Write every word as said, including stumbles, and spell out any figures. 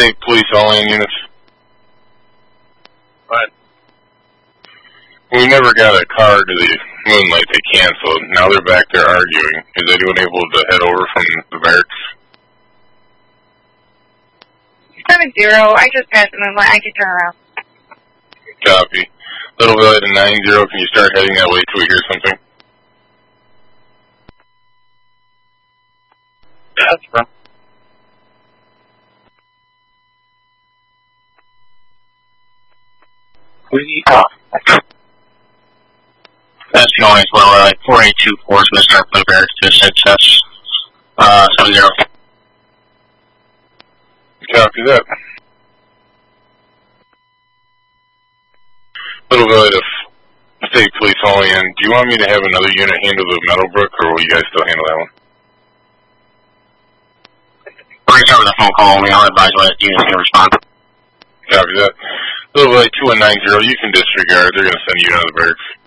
State Police all in units. What? We never got a car to the Moonlight. They canceled. Now they're back there arguing. Is anyone able to head over from the barracks? seven zero. I just passed the Moonlight. I can turn around. Copy. Little Valley to nine zero. Can you start heading that way till we hear something? Yeah, that's fine. We uh, that's the only well, uh, four eight two four is going to start from the barracks to success. Uh, seven zero. Copy that. Little Valley to State Police all in. Do you want me to have another unit handle the Meadowbrook, or will you guys still handle that one? We're going to start with a phone call only. I'll advise what unit's going to respond. Copy that. Little Valley two one nine zero, you can disregard. They're going to send you out of the barracks.